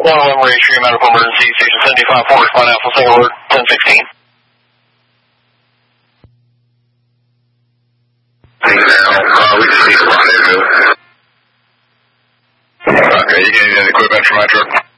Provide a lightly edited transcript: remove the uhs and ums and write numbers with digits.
111 Ray Medical Emergency, Station 75 respond Alpha Single Word 1016. Okay, you getting any equipment from Metro?